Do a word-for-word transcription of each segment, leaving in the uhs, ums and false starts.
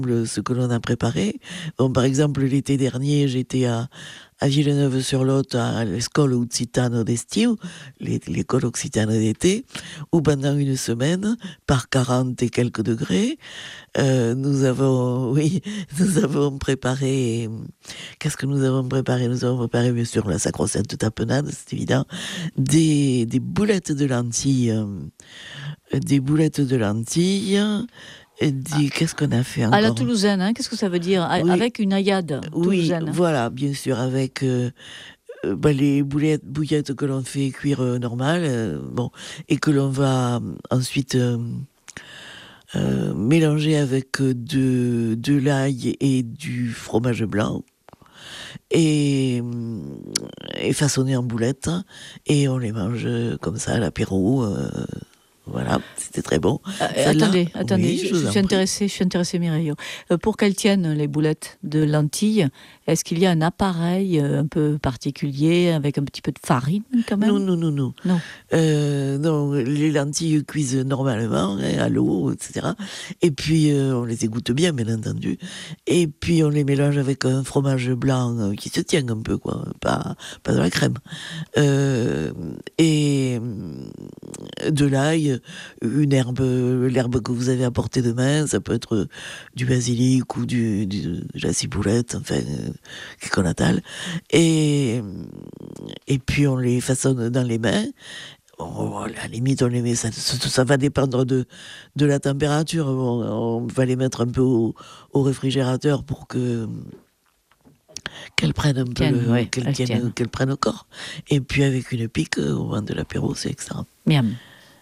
ce que l'on a préparé. Bon, par exemple, l'été dernier, j'étais à, à Villeneuve-sur-Lot, à l'école occitane d'estiu, l'école occitane d'été, où pendant une semaine, par quarante et quelques degrés, euh, nous avons, oui, nous avons préparé, qu'est-ce que nous avons préparé? Nous avons préparé, bien sûr, la sacro-sainte tapenade, c'est évident, des, des boulettes de lentilles, euh, des boulettes de lentilles, et dit, qu'est-ce qu'on a fait encore? À la toulousaine, hein, qu'est-ce que ça veut dire? Oui. Avec une aïade toulousaine. Oui, voilà, bien sûr, avec euh, euh, bah, les boulettes, bouillettes que l'on fait cuire euh, normal, euh, bon, et que l'on va euh, ensuite euh, euh, mélanger avec euh, de, de l'ail et du fromage blanc. Et, et façonner en boulettes, et on les mange comme ça à l'apéro. Euh, Voilà, c'était très bon. Euh, attendez, attendez, oui, je, je, suis intéressée, je suis intéressée, Mireille. Euh, pour qu'elles tiennent les boulettes de lentilles, est-ce qu'il y a un appareil euh, un peu particulier avec un petit peu de farine quand même? Non, non, non, non. Non. Euh, non, les lentilles cuisent normalement, hein, à l'eau, et cetera. Et puis euh, on les égoutte bien, bien entendu. Et puis on les mélange avec un fromage blanc euh, qui se tient un peu, quoi, pas pas de la crème. Euh, et de l'ail, une herbe, l'herbe que vous avez à portée de main, ça peut être du basilic ou du, du de la ciboulette, enfin, euh, qu'on attale. Et, et puis on les façonne dans les mains. Oh, à la limite, on les met, ça, ça, ça va dépendre de, de la température. On, on va les mettre un peu au, au réfrigérateur pour que qu'elles prennent un peu, tienne, le, ouais, qu'elles, tiennent, tiennent. qu'elles prennent au corps. Et puis avec une pique, au moment de l'apéro, c'est excellent. Miam.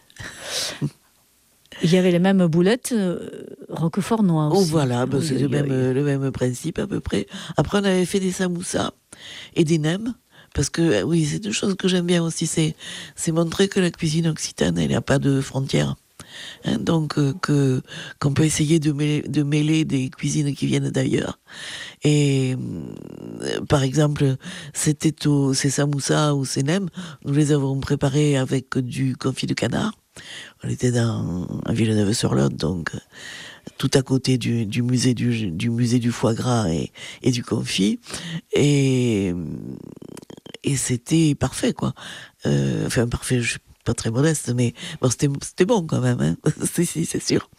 Il y avait les mêmes boulettes euh, roquefort-noix aussi. Oh voilà, bah, oui, c'est oui, le, oui, même, oui. le même principe à peu près. Après, on avait fait des samoussas et des nems. Parce que, oui, c'est deux choses que j'aime bien aussi, c'est, c'est montrer que la cuisine occitane, elle n'a pas de frontières. Hein, donc, euh, que, qu'on peut essayer de mêler, de mêler des cuisines qui viennent d'ailleurs. Et, euh, par exemple, c'était au, ces samoussas ou ces nems, nous les avons préparés avec du confit de canard. On était dans, à Villeneuve-sur-Lot, donc tout à côté du, du musée du, du musée du foie gras et, et du confit. Et, et c'était parfait, quoi. Euh, enfin, parfait, je suis pas très modeste, mais bon, c'était, c'était bon quand même, hein. si, si, c'est sûr.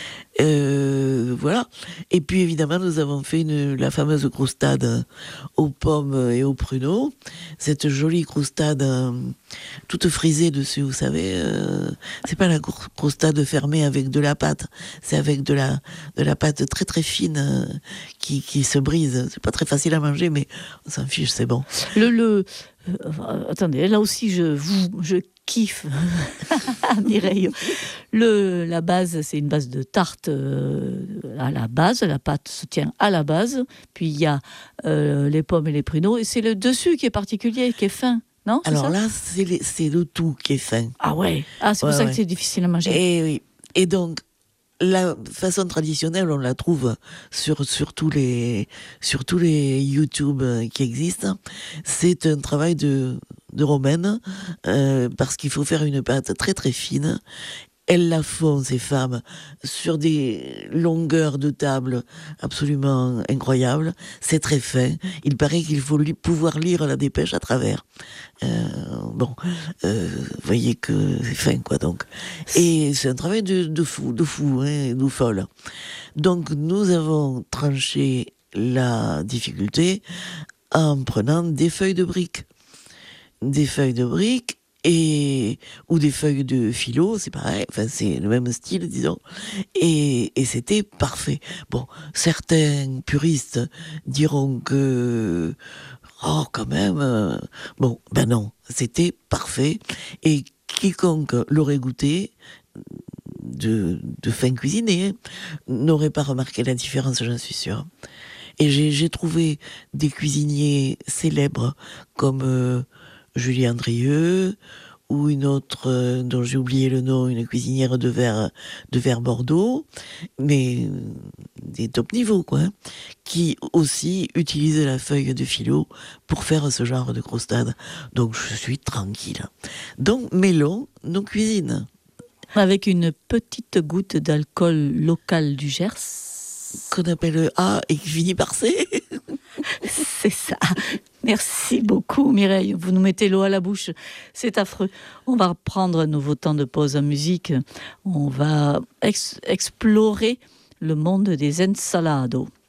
Euh, voilà. Et puis évidemment, nous avons fait une, la fameuse croustade aux pommes et aux pruneaux. Cette jolie croustade euh, toute frisée dessus, vous savez. Euh, c'est pas la croustade fermée avec de la pâte, c'est avec de la de la pâte très très fine euh, qui qui se brise. C'est pas très facile à manger, mais on s'en fiche, c'est bon. Le le euh, attendez, là aussi je vous je kiffe Mireille. Le, la base, c'est une base de tarte euh, à la base, la pâte se tient à la base, puis il y a euh, les pommes et les pruneaux, et c'est le dessus qui est particulier, qui est fin, non? C'est Alors ça là, c'est, les, c'est le tout qui est fin. Ah ouais, ah, c'est ouais, pour ça ouais. que c'est difficile à manger. Et oui, et donc, la façon traditionnelle, on la trouve sur, sur tous les, sur tous les YouTube qui existent. C'est un travail de, de romaine, euh, parce qu'il faut faire une pâte très très fine. Elles la font, ces femmes, sur des longueurs de table absolument incroyables. C'est très fin. Il paraît qu'il faut li- pouvoir lire la dépêche à travers. Euh, bon, euh, vous voyez que c'est fin, quoi, donc. Et c'est un travail de, de fou, de fou, hein, de folle. Donc, nous avons tranché la difficulté en prenant des feuilles de briques. Des feuilles de briques. Et, ou des feuilles de philo, c'est pareil, enfin c'est le même style, disons, et, et c'était parfait. Bon, certains puristes diront que, oh, quand même, euh, bon, ben non, c'était parfait, et quiconque l'aurait goûté, de, de fin cuisinée, hein, n'aurait pas remarqué la différence, j'en suis sûre. Et j'ai, j'ai trouvé des cuisiniers célèbres comme euh, Julie Andrieux, ou une autre euh, dont j'ai oublié le nom, une cuisinière de verre de verre Bordeaux, mais euh, des top niveaux, quoi, hein, qui aussi utilisent la feuille de philo pour faire ce genre de croustade. Donc je suis tranquille. Donc mêlons nos cuisines. Avec une petite goutte d'alcool local du Gers. qu'on appelle A et qui finit par C. C'est ça. Merci beaucoup Mireille, vous nous mettez l'eau à la bouche, c'est affreux. On va reprendre un nouveau temps de pause en musique, on va ex- explorer le monde des ensalados.